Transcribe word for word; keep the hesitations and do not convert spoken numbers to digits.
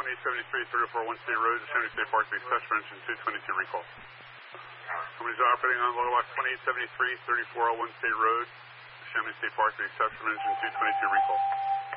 twenty-eight seventy-three, three oh four one State Road, Yosemite State Park, the accession engine two twenty-two recall. Company's operating on local box twenty-eight seventy-three, thirty-four oh one State Road, Yosemite State Park, the accession engine two twenty-two recall.